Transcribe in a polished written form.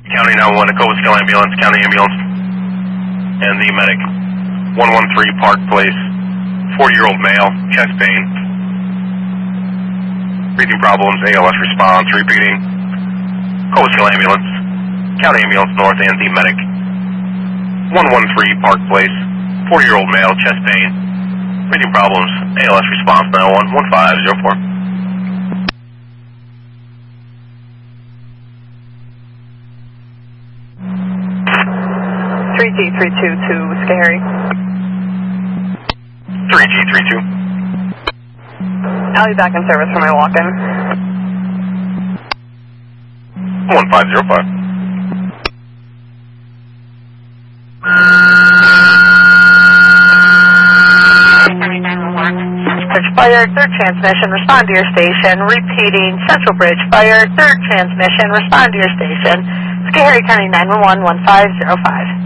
County 911, a Cobblestone ambulance, county ambulance, and the medic. 113 Park Place, 40-year-old male, chest pain, breathing problems, ALS response, repeating. Cobblestone ambulance, county ambulance north, and the medic. 113 Park Place, 40-year-old male, chest pain, breathing problems, ALS response, 911-1504. 3G32 to Scary. 3G32. I'll be back in service for my walk-in. 1505. Bridge Fire, third transmission, respond to your station. Repeating, Central Bridge Fire, third transmission, respond to your station. Scary County 911, 1505.